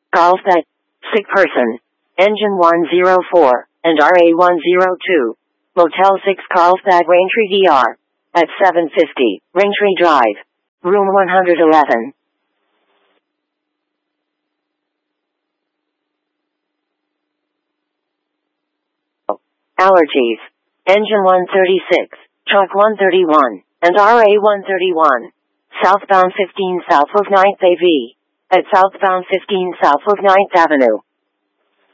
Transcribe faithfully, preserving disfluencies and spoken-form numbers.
Carlsbad, sick person, engine one oh four, and R A one oh two. Motel six Carlsbad Raintree D R. At seven fifty, Raintree Drive. Room one eleven. Allergies. Engine one thirty-six, Truck one thirty-one, and R A one thirty-one. Southbound fifteen south of ninth A V. At southbound fifteen south of ninth Avenue.